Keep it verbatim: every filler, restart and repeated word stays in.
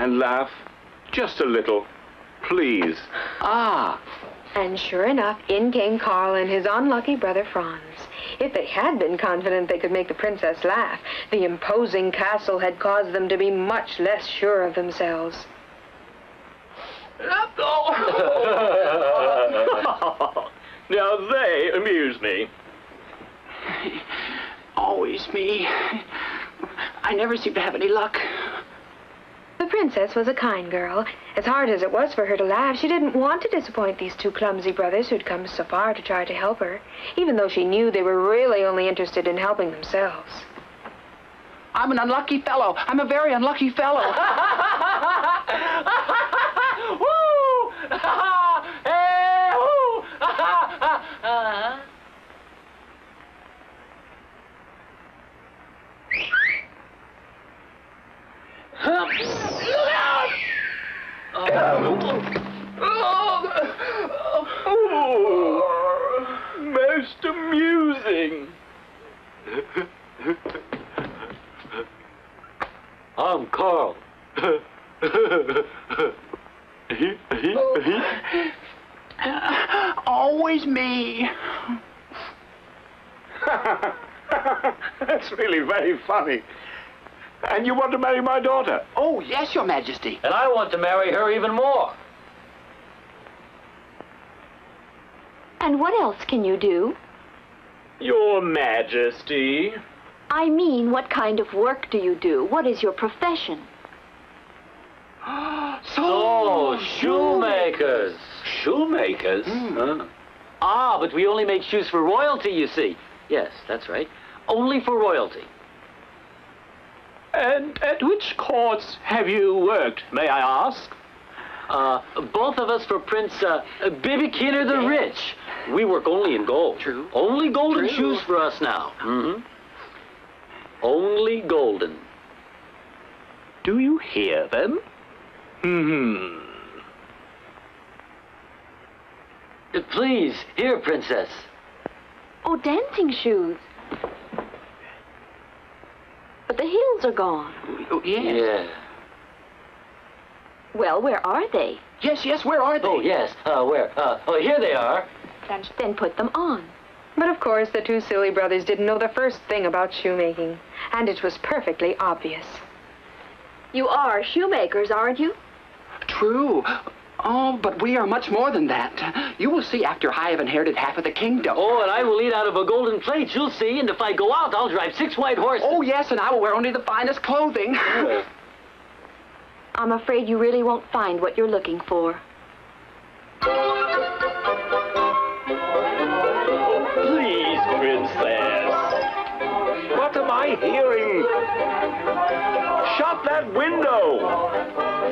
and laugh? Just a little. Please. Ah. And sure enough, in came Carl and his unlucky brother Franz. If they had been confident they could make the princess laugh, the imposing castle had caused them to be much less sure of themselves. Now they amuse me. Always me. I never seem to have any luck. The princess was a kind girl. As hard as it was for her to laugh, she didn't want to disappoint these two clumsy brothers who'd come so far to try to help her, even though she knew they were really only interested in helping themselves. I'm an unlucky fellow. I'm a very unlucky fellow. Woo! Hey, woo! Oh, most amusing. I'm Carl. Always me. That's really very funny. And you want to marry my daughter? Oh, yes, Your Majesty. And I want to marry her even more. And what else can you do? Your Majesty. I mean, what kind of work do you do? What is your profession? Oh, shoemakers. Shoemakers? Huh? Ah, but we only make shoes for royalty, you see. Yes, that's right. Only for royalty. And at which courts have you worked, may I ask? Uh, both of us for Prince uh, Bibikiner the Rich. We work only in gold. True. Only golden True. shoes for us now. Mm-hmm. Only golden. Do you hear them? Hmm. Uh, please, here, Princess. Oh, dancing shoes. But the heels are gone. Oh, yes. Yeah. Well, where are they? Yes, yes, where are they? Oh, yes. Uh, where? Uh, oh, here they are. Then, then put them on. But of course, the two silly brothers didn't know the first thing about shoemaking, and it was perfectly obvious. You are shoemakers, aren't you? True. Oh, but we are much more than that. You will see after I have inherited half of the kingdom. Oh, and I will eat out of a golden plate, you'll see. And if I go out, I'll drive six white horses. Oh, yes, and I will wear only the finest clothing. I'm afraid you really won't find what you're looking for. Please, Princess. What am I hearing? Shut that window!